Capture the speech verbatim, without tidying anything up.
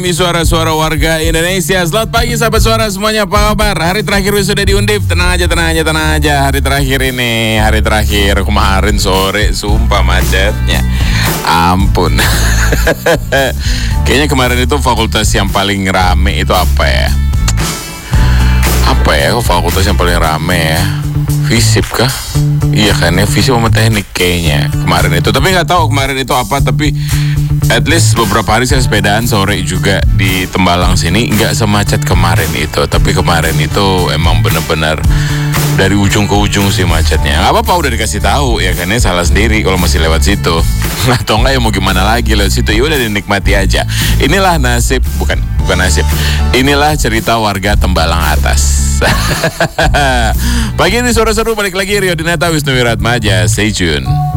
Ini suara-suara warga Indonesia. Selamat pagi sahabat suara semuanya, apa kabar? Hari terakhir sudah diundip. Tenang aja, tenang aja, tenang aja. Hari terakhir ini, hari terakhir kemarin sore, sumpah macetnya. Ampun. Kayaknya kemarin itu fakultas yang paling rame itu apa ya? Apa ya? Kok fakultas yang paling rame ya? Fisip kah? Iya kan ya, fisip sama teknik kayaknya kemarin itu. Tapi nggak tahu kemarin itu apa. Tapi at least beberapa hari saya sepedaan sore juga di Tembalang sini, nggak semacet kemarin itu. Tapi kemarin itu emang bener-bener dari ujung ke ujung sih macetnya. Nggak apa-apa, udah dikasih tahu ya kan ya, salah sendiri kalau masih lewat situ. Atau nggak ya mau gimana lagi lewat situ, ya udah dinikmati aja. Inilah nasib, bukan bukan nasib. Inilah cerita warga Tembalang atas. Pagi ini sore seru, balik lagi Rio Dinata Wisnu Wiratmaja. Stay tune.